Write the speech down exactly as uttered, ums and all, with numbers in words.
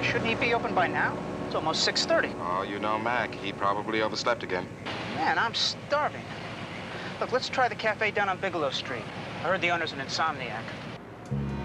Shouldn't he be open by now? It's almost six thirty. Oh, you know Mac. He probably overslept again. Man, I'm starving. Look, let's try the cafe down on Bigelow Street. I heard the owner's an insomniac.